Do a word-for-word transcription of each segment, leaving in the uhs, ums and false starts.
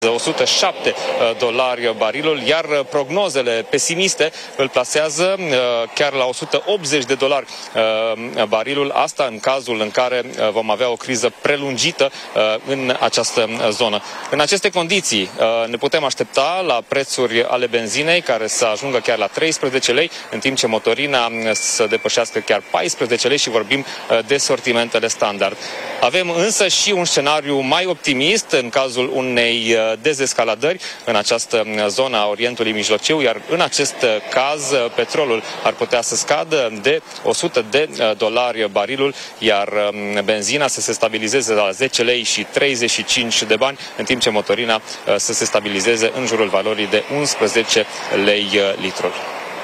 o sută șapte dolari barilul, iar prognozele pesimiste îl plasează chiar la o sută optzeci de dolari barilul, asta în cazul în care vom avea o criză prelungită în această zonă. În aceste condiții ne putem aștepta la prețuri ale benzinei care să ajungă chiar la treisprezece lei, în timp ce motorina să depășească chiar paisprezece lei și vorbim de sortimentele standard. Avem însă și un scenariu mai optimist în cazul unei dezescaladări în această zonă a Orientului Mijlociu, iar în acest caz petrolul ar putea să scadă de o sută de dolari barilul, iar benzina să se stabilizeze la zece lei și treizeci și cinci de bani, în timp ce motorina să se stabilizeze în jurul valorii de unsprezece lei litrul.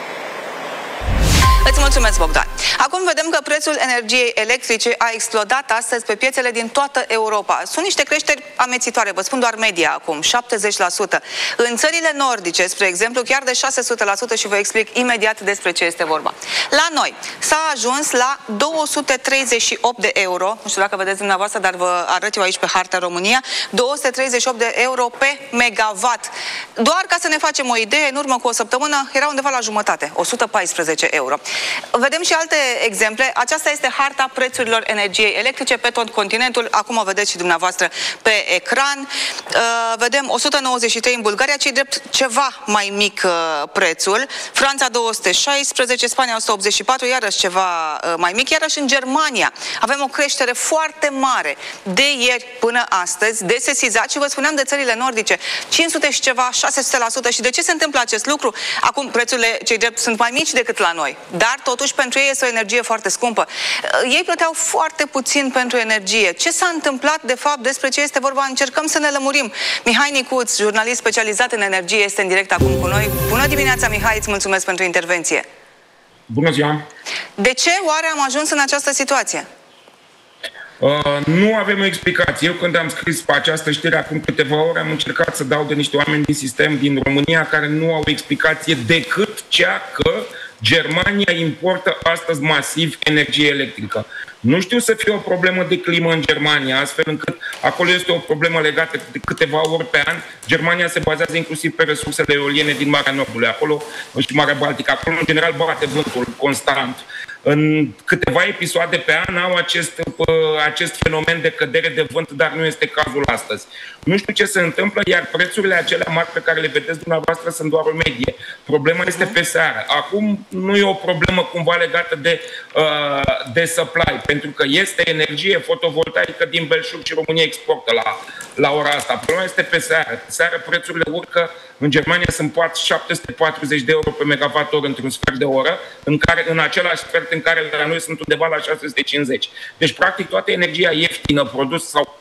Îți mulțumesc, Bogdan. Acum vedem că prețul energiei electrice a explodat astăzi pe piețele din toată Europa. Sunt niște creșteri amețitoare, vă spun doar media acum, șaptezeci la sută. În țările nordice, spre exemplu, chiar de șase sute la sută și vă explic imediat despre ce este vorba. La noi s-a ajuns la două sute treizeci și opt de euro, nu știu dacă vedeți dumneavoastră, dar vă arăt eu aici pe harta România, două sute treizeci și opt de euro pe megawatt. Doar ca să ne facem o idee, în urmă cu o săptămână era undeva la jumătate, o sută paisprezece euro. Vedem și alte exemple. Aceasta este harta prețurilor energiei electrice pe tot continentul. Acum o vedeți și dumneavoastră pe ecran. Uh, vedem o sută nouăzeci și trei în Bulgaria, ce-i drept ceva mai mic uh, prețul. Franța două sute șaisprezece, Spania o sută optzeci și patru, iarăși ceva uh, mai mic. Iarăși în Germania avem o creștere foarte mare de ieri până astăzi, de sesizat, și vă spuneam de țările nordice, cinci sute și ceva, șase sute la sută. Și de ce se întâmplă acest lucru? Acum prețurile, ce-i drept, sunt mai mici decât la noi, dar totuși pentru ei este o energie foarte scumpă. Ei plăteau foarte puțin pentru energie. Ce s-a întâmplat de fapt, despre ce este vorba? Încercăm să ne lămurim. Mihai Nicuț, jurnalist specializat în energie, este în direct acum cu noi. Bună dimineața, Mihai, îți mulțumesc pentru intervenție. Bună ziua! De ce oare am ajuns în această situație? Uh, nu avem o explicație. Eu când am scris pe această știre acum câteva ore, am încercat să dau de niște oameni din sistem din România care nu au explicație decât cea că Germania importă astăzi masiv energie electrică. Nu știu să fie o problemă de climă în Germania, astfel încât acolo este o problemă legată de câteva ori pe an. Germania se bazează inclusiv pe resursele eoliene din Marea Nordului, acolo și Marea Baltică. Acolo, în general, bate vântul constant. În câteva episoade pe an au acest, acest fenomen de cădere de vânt, dar nu este cazul astăzi. Nu știu ce se întâmplă, iar prețurile acelea mari pe care le vedeți dumneavoastră sunt doar o medie. Problema este pe seară. Acum nu e o problemă cumva legată de, uh, de supply, pentru că este energie fotovoltaică din Belșug și România exportă la, la ora asta. Problema este pe seară. Pe seară prețurile urcă. În Germania sunt șapte sute patruzeci de euro pe megawatt oră într-un sfert de oră, în, care, în același sfert în care la noi sunt undeva la șase sute cincizeci. Deci, practic, toată energia ieftină produsă sau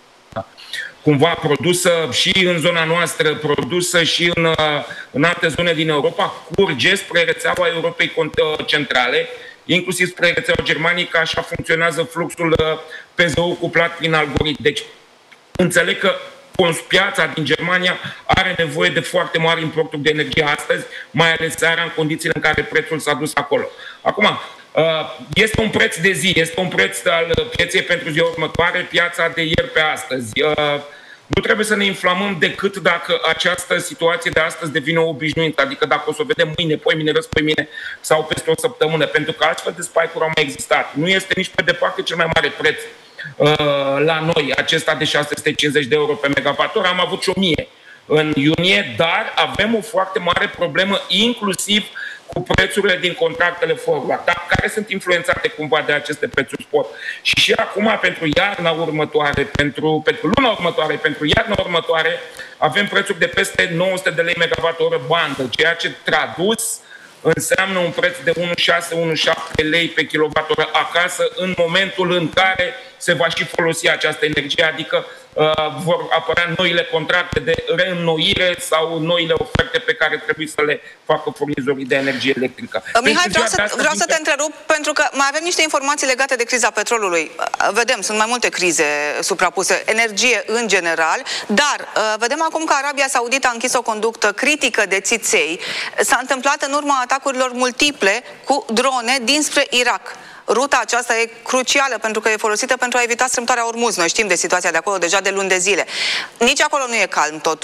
cumva produsă și în zona noastră, produsă și în, în alte zone din Europa, curge spre rețeaua Europei Centrale, inclusiv spre rețeaua Germaniei, că așa funcționează fluxul P Z O cuplat prin algoritm. Deci, înțeleg că piața din Germania are nevoie de foarte mari importuri de energie astăzi, mai ales seara, în condițiile în care prețul s-a dus acolo. Acum, este un preț de zi, este un preț al pieței pentru ziua următoare, piața de ieri pe astăzi. Nu trebuie să ne inflamăm decât dacă această situație de astăzi devine obișnuită, adică dacă o să o vedem mâine, poimine, răspoimine sau peste o săptămână, pentru că astfel de spike-uri au mai existat. Nu este nici pe departe cel mai mare preț la noi, acesta de șase sute cincizeci de euro pe megawatt oră, am avut și o mie în iunie, dar avem o foarte mare problemă inclusiv cu prețurile din contractele forward, dar care sunt influențate cumva de aceste prețuri spot. Și și acum, pentru iarna următoare, pentru, pentru luna următoare, pentru iarna următoare, avem prețuri de peste nouă sute de lei megawatt oră bandă, ceea ce tradus înseamnă un preț de unu virgulă șase - unu virgulă șapte lei pe kilowattoră acasă în momentul în care se va și folosi această energie, adică uh, vor apărea noile contracte de reînnoire sau noile oferte pe care trebuie să le facă furnizorii de energie electrică. Mihai, vreau să, vreau să te întrerup, pentru că mai avem niște informații legate de criza petrolului. Vedem, sunt mai multe crize suprapuse, energie în general, dar uh, vedem acum că Arabia Saudită a închis o conductă critică de țiței. S-a întâmplat în urma atacurilor multiple cu drone dinspre Irak. Ruta aceasta e crucială pentru că e folosită pentru a evita strâmtoarea Ormuz. Noi știm de situația de acolo deja de luni de zile. Nici acolo nu e calm totul.